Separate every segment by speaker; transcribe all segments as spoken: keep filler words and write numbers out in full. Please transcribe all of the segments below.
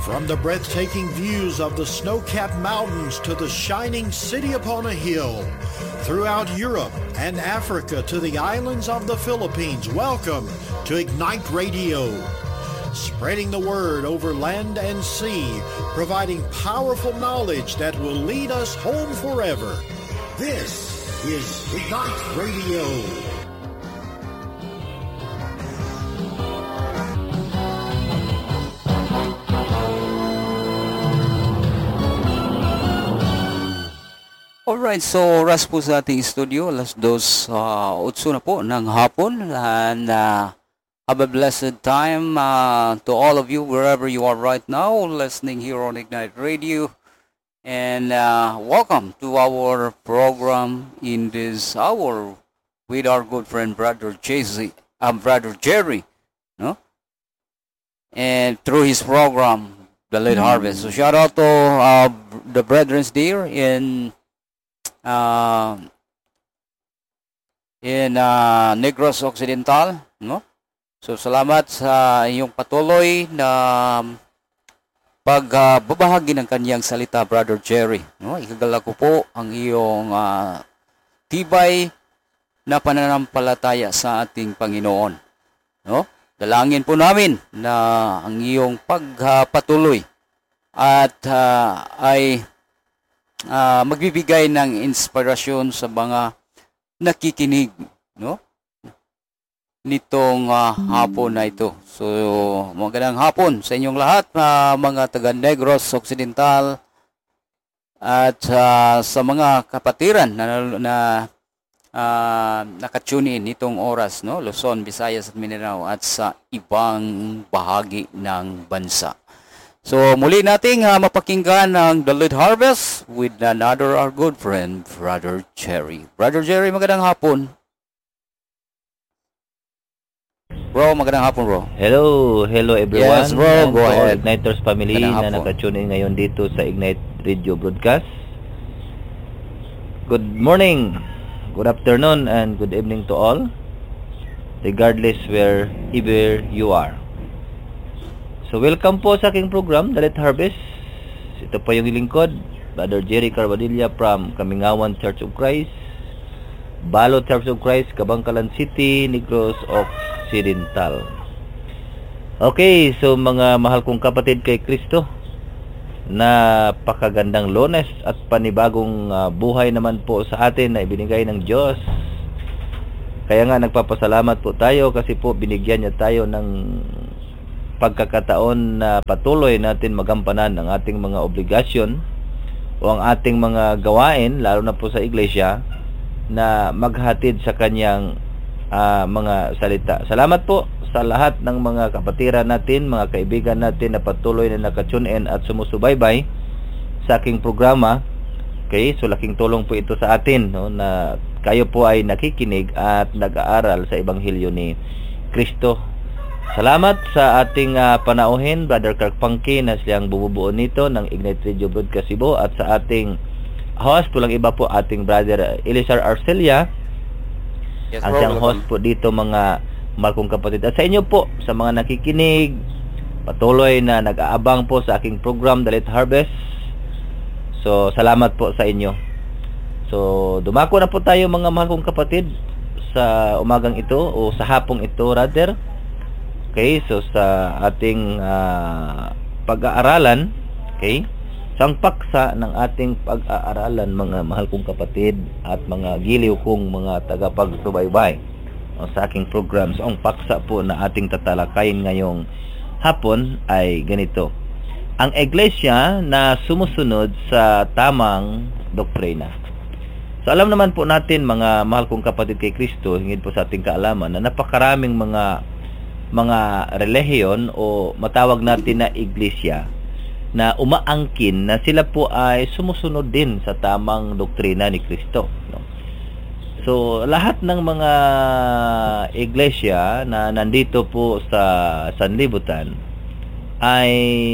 Speaker 1: From the breathtaking views of the snow-capped mountains to the shining city upon a hill, throughout Europe and Africa to the islands of the Philippines, welcome to Ignite Radio. Spreading the word over land and sea, providing powerful knowledge that will lead us home forever. This is Ignite Radio.
Speaker 2: Alright, so oras po sa ating studio, alas dos, uh, utso na po ng hapon, and uh, have a blessed time uh, to all of you wherever you are right now listening here on Ignite Radio, and uh, welcome to our program in this hour with our good friend Brother Jay-Z, um, Brother Jerry, no? And through his program, The Late Harvest. So shout out to uh, the brethren there in Uh, in uh, Negros Occidental, no? So salamat sa iyong patuloy na pagbabahagi uh, ng kaniyang salita, Brother Jerry, no? Ikagala ko po ang iyong uh, tibay na pananampalataya sa ating Panginoon, no? Dalangin po namin na ang iyong pagpatuloy uh, at uh, ay Uh, magbibigay ng inspirasyon sa mga nakikinig, no? Nitong uh, hapon na ito. So, magandang hapon sa inyong lahat, uh, mga taga Negros Occidental at uh, sa mga kapatiran na, na uh, nakatune in nitong oras, no? Luzon, Visayas at Mindanao at sa ibang bahagi ng bansa. So, muli nating uh, mapakinggan ang The Late Harvest with another our good friend, Brother Jerry. Brother Jerry, magandang hapon. Bro, magandang hapon, bro.
Speaker 3: Hello, hello everyone.
Speaker 2: Yes, bro, go ahead.
Speaker 3: Igniters family na nakatune in ngayon dito sa Ignite Radio Broadcast. Good morning, good afternoon, and good evening to all, regardless wherever you are. So, welcome po sa aking program, The Late Harvest. Ito po yung lingkod, Brother Jerry Carbadilla from Kamingawan Church of Christ, Balo Church of Christ, Kabangkalan City, Negros Occidental. Okay, so mga mahal kong kapatid kay Kristo, napakagandang Lunes at panibagong uh, buhay naman po sa atin na ibinigay ng Diyos. Kaya nga nagpapasalamat po tayo kasi po binigyan niya tayo ng pagkakataon na patuloy natin magampanan ang ating mga obligasyon o ang ating mga gawain, lalo na po sa iglesia, na maghatid sa kanyang uh, mga salita. Salamat po sa lahat ng mga kapatiran natin, mga kaibigan natin na patuloy na nakatune in at sumusubaybay sa aking programa. Okay, so laking tulong po ito sa atin, no, na kayo po ay nakikinig at nag-aaral sa Ebanghelyo ni Kristo. Salamat sa ating uh, panauhin, Brother Kirk Punky, na siyang bumubuo nito ng Ignite Radio Broadcast Cebu, at sa ating host, tulang iba po, ating Brother Elizar Arcelia, yes, ang siyang host po dito, mga malkong kapatid. At sa inyo po, sa mga nakikinig, patuloy na nag-aabang po sa aking program, The Late Harvest. So, salamat po sa inyo. So, dumako na po tayo, mga mahal kong kapatid, sa umagang ito, o sa hapong ito, rather. Okay, so sa ating uh, pag-aaralan, okay, sa paksa ng ating pag-aaralan, mga mahal kong kapatid at mga giliw kong mga tagapagsubaybay o sa aking program. So, ang paksa po na ating tatalakayin ngayong hapon ay ganito: ang iglesia na sumusunod sa tamang doktrina. So, alam naman po natin, mga mahal kong kapatid kay Kristo, hingid po sa ating kaalaman, na napakaraming mga mga relihiyon o matawag natin na iglesia na umaangkin na sila po ay sumusunod din sa tamang doktrina ni Kristo, no? So, lahat ng mga iglesia na nandito po sa sanlibutan ay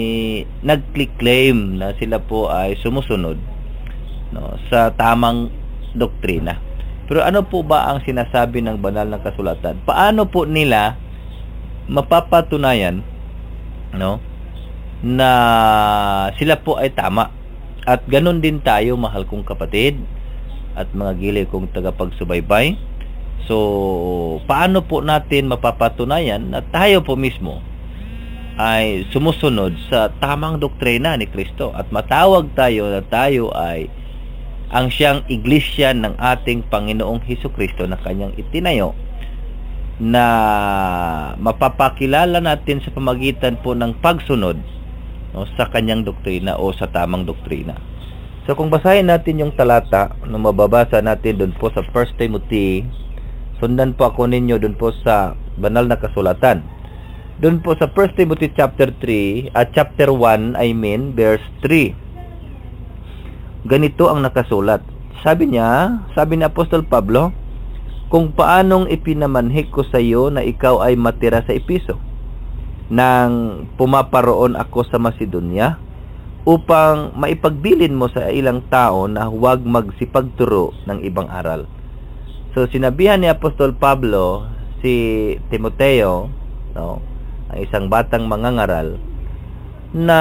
Speaker 3: nag-claim na sila po ay sumusunod, no, sa tamang doktrina. Pero ano po ba ang sinasabi ng banal na kasulatan? Paano po nila mapapatunayan, no, na sila po ay tama. At ganun din tayo, mahal kong kapatid at mga giliw kong tagapagsubaybay. So, paano po natin mapapatunayan na tayo po mismo ay sumusunod sa tamang doktrina ni Kristo at matawag tayo na tayo ay ang siyang iglesia ng ating Panginoong Hesukristo na kanyang itinayo, na mapapakilala natin sa pamagitan po ng pagsunod, no, sa kanyang doktrina o sa tamang doktrina. So kung basahin natin yung talata na mababasa natin doon po sa First Timothy, sundan po ako ninyo doon po sa banal na kasulatan. Doon po sa First Timothy chapter three, at uh, chapter one, I mean, verse three. Ganito ang nakasulat. Sabi niya, sabi ni Apostol Pablo, kung paanong ipinamanhik ko sa iyo na ikaw ay matira sa Epeso, nang pumaparoon ako sa Macedonia, upang maipagbilin mo sa ilang tao na huwag magsipagturo ng ibang aral. So, sinabihan ni Apostol Pablo si Timoteo, no, ang isang batang mangangaral, na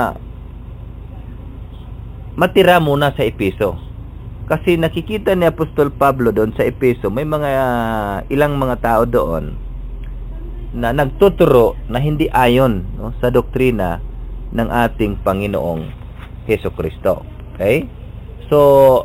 Speaker 3: matira muna sa Epeso. Kasi nakikita ni Apostol Pablo doon sa Epeso, may mga uh, ilang mga tao doon na nagtuturo na hindi ayon, no, sa doktrina ng ating Panginoong Hesukristo. Okay? So,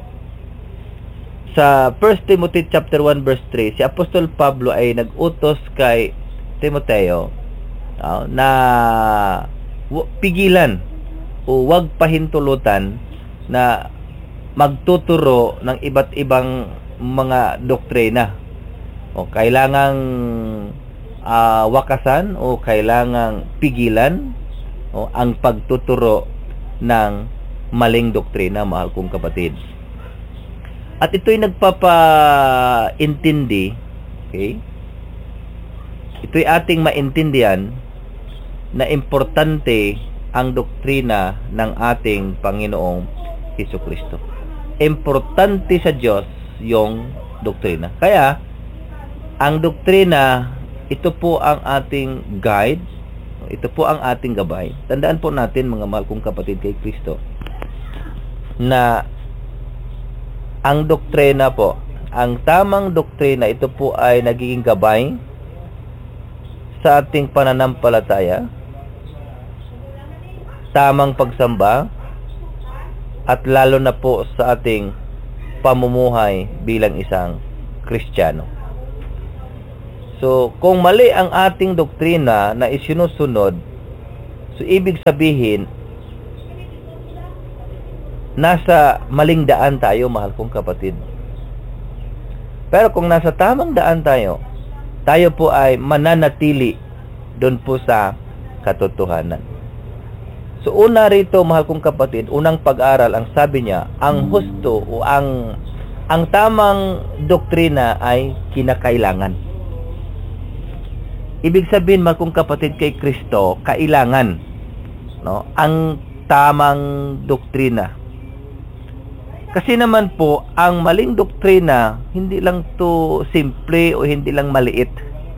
Speaker 3: sa First Timothy chapter one verse three, si Apostol Pablo ay nag-utos kay Timoteo uh, na pigilan o wag pahintulutan na magtuturo ng iba't ibang mga doktrina. O kailangang uh, wakasan o kailangang pigilan o ang pagtuturo ng maling doktrina, mahal kong kapatid. At ito'y nagpapaintindi, okay? Ito'y ating maintindihan na importante ang doktrina ng ating Panginoong Hesukristo. Importante sa Diyos yung doktrina. Kaya, ang doktrina, ito po ang ating guide, ito po ang ating gabay. Tandaan po natin, mga mahal kong kapatid kay Kristo, na ang doktrina po, ang tamang doktrina, ito po ay nagiging gabay sa ating pananampalataya, tamang pagsamba, at lalo na po sa ating pamumuhay bilang isang Kristiyano. So, kung mali ang ating doktrina na isinusunod, so ibig sabihin, nasa maling daan tayo, mahal kong kapatid. Pero kung nasa tamang daan tayo, tayo po ay mananatili doon po sa katotohanan. So una rito, mahal kong kapatid, unang pag-aral, ang sabi niya, ang husto o ang ang tamang doktrina ay kinakailangan. Ibig sabihin, mahal kong kapatid kay Kristo, kailangan, no, ang tamang doktrina. Kasi naman po, ang maling doktrina, hindi lang to simple o hindi lang maliit.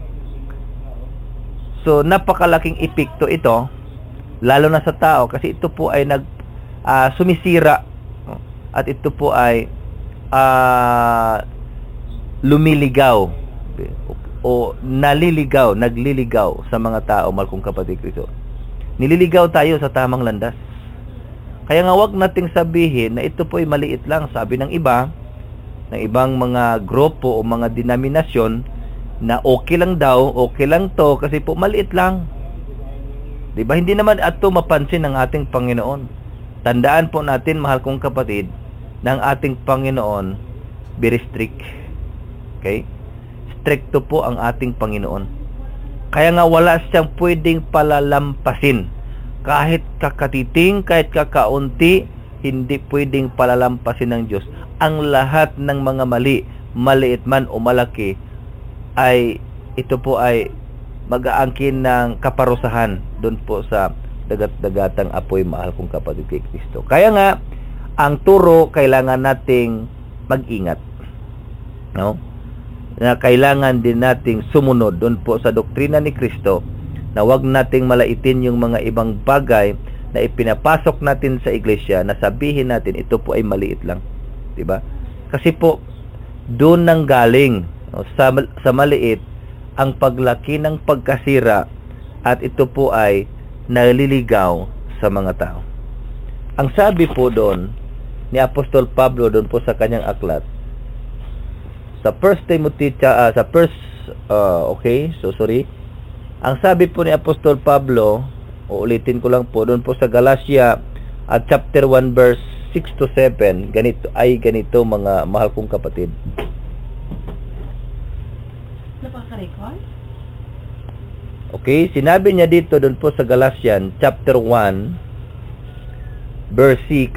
Speaker 3: So, napakalaking epekto ito, lalo na sa tao, kasi ito po ay nag uh, sumisira, no? At ito po ay uh, lumiligaw o naliligaw, nagliligaw sa mga tao, mahal kong kapatid Kristo. Nililigaw tayo sa tamang landas. Kaya nga wag nating sabihin na ito po ay maliit lang. Sabi ng iba, ng ibang mga grupo o mga denominasyon, na okay lang daw, okay lang to, kasi po maliit lang. Diba? Hindi naman ato mapansin ng ating Panginoon. Tandaan po natin, mahal kong kapatid, ng ating Panginoon, very strict. Okay? Stricto po ang ating Panginoon. Kaya nga wala siyang pwedeng palalampasin. Kahit kakatiting, kahit kakaunti, hindi pwedeng palalampasin ng Diyos. Ang lahat ng mga mali, maliit man o malaki, ay ito po ay mag-aangkin ng kaparusahan doon po sa dagat-dagatang apoy, mahal kong kapatid kay Kristo. Kaya nga, ang turo, kailangan nating mag-ingat. No? Na kailangan din nating sumunod doon po sa doktrina ni Kristo na wag nating malaitin yung mga ibang bagay na ipinapasok natin sa iglesia, na sabihin natin ito po ay maliit lang, 'di ba? Kasi po doon nang galing, no, sa sa maliit ang paglaki ng pagkasira, at ito po ay naliligaw sa mga tao. Ang sabi po doon ni Apostol Pablo doon po sa kanyang aklat sa First Timothy uh, sa first uh, okay, so sorry. Ang sabi po ni Apostol Pablo, uulitin ko lang po, doon po sa Galatia at chapter one verse six to seven, ganito ay ganito mga mahal kong kapatid.
Speaker 4: Napaka-record?
Speaker 3: Okay, sinabi niya dito doon po sa Galatian chapter one verse six.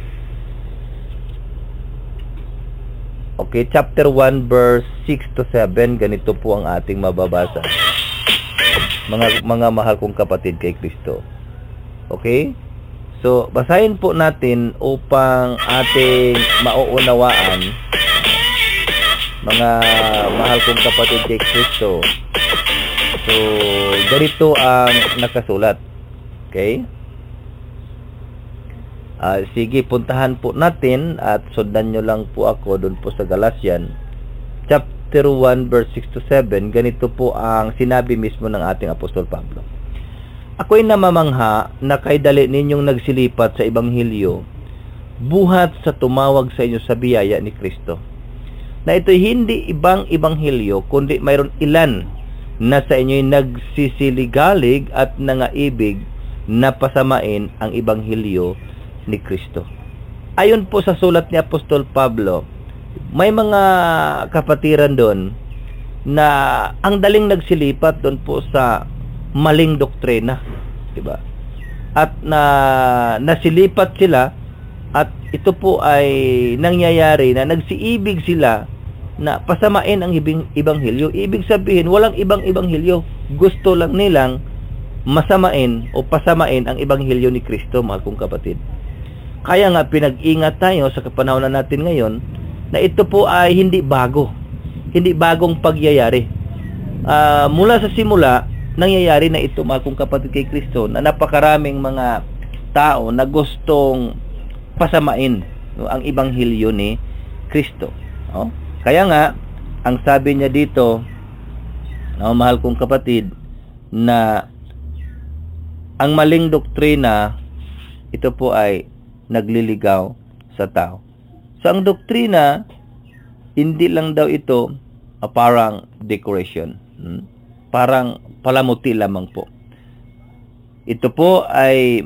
Speaker 3: Okay, chapter one verse six to seven, ganito po ang ating mababasa. Mga mga mahal kong kapatid kay Kristo. Okay? So, basahin po natin upang ating mauunawaan, mga mahal kong kapatid kay Kristo. So, ganito ang nakasulat. Okay? Uh, sige, puntahan po natin at sundan nyo lang po ako doon po sa Galatian chapter one verse six to seven. Ganito po ang sinabi mismo ng ating Apostol Pablo. Ako'y namamangha na kay dali ninyong nagsilipat sa Ebanghelyo, buhat sa tumawag sa inyo sa biyaya ni Kristo, na ito'y hindi ibang Ebanghelyo, kundi mayroon ilan na sa inyo'y nagsisiligalig at nangaibig na pasamain ang Ebanghelyo ni Kristo. Ayon po sa sulat ni Apostol Pablo, may mga kapatiran doon na ang daling nagsilipat doon po sa maling doktrina, di ba? At na nasilipat sila, at ito po ay nangyayari na nagsiibig sila na pasamain ang ibang ebanghelyo. Ibig sabihin, walang ibang ebanghelyo. Gusto lang nilang masamain o pasamain ang ebanghelyo ni Kristo, mahal kong kapatid. Kaya nga pinag-ingat tayo sa kapanahonan natin ngayon na ito po ay hindi bago. Hindi bagong pagyayari. Uh, mula sa simula, nangyayari na ito, mga kong kapatid kay Kristo, na napakaraming mga tao na gustong pasamain, no, ang ebanghelyo ni Kristo. No? Kaya nga, ang sabi niya dito, no, mahal kong kapatid, na ang maling doktrina, ito po ay nagliligaw sa tao. So, ang doktrina, hindi lang daw ito uh, parang decoration. Hmm? Parang palamuti lamang po. Ito po ay